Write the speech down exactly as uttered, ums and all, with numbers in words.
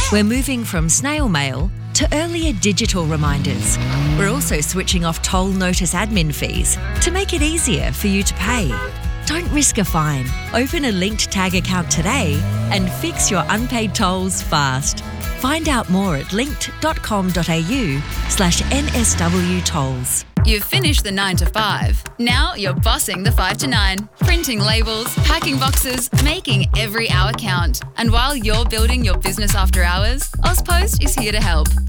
We're moving from snail mail to earlier digital reminders. We're also switching off toll notice admin fees to make it easier for you to pay. Don't risk a fine. Open a linked tag account today and fix your unpaid tolls fast. Find out more at linked.com.au slash NSW tolls. You've finished the nine to five. Now you're bossing the five to nine. Printing labels, packing boxes, making every hour count. And while you're building your business after hours, AusPost is here to help.